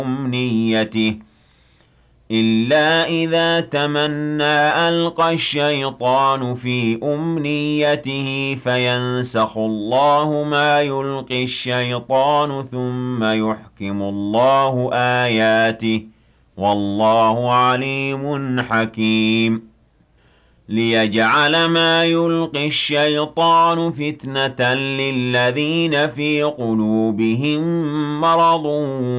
أمنيته إلا إذا تمنى ألقى الشيطان في أمنيته فينسخ الله ما يلقي الشيطان ثم يحكم الله آياته والله عليم حكيم ليجعل ما يلقي الشيطان فتنة للذين في قلوبهم مرض